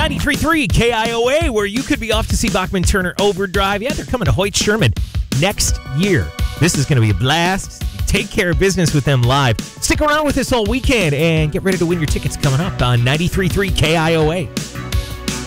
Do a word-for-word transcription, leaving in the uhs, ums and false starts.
ninety-three point three K I O A, where you could be off to see Bachman Turner Overdrive. Yeah, they're coming to Hoyt Sherman next year. This is going to be a blast. Take care of business with them live. Stick around with us all weekend and get ready to win your tickets coming up on ninety-three point three K I O A.